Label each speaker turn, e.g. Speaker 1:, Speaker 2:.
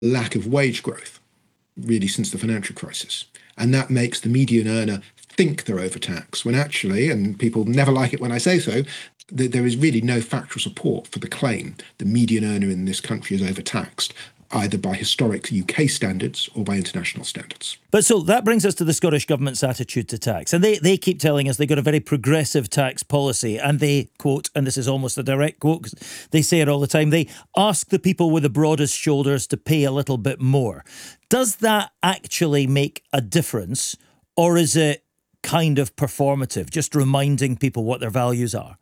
Speaker 1: lack of wage growth, really, since the financial crisis. And that makes the median earner think they're overtaxed, when actually, and people never like it when I say so, there is really no factual support for the claim the median earner in this country is overtaxed, either by historic UK standards or by international standards.
Speaker 2: But so that brings us to the Scottish Government's attitude to tax. And they keep telling us they've got a very progressive tax policy. And they, quote, and this is almost a direct quote, 'cause they say it all the time, they ask the people with the broadest shoulders to pay a little bit more. Does that actually make a difference? Or is it kind of performative, just reminding people what their values are?